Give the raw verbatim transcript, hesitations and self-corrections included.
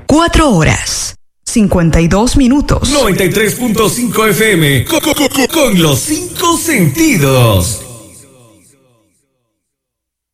Cuatro horas, cincuenta y dos minutos. noventa y tres punto cinco F M, con, con, con, con los cinco sentidos.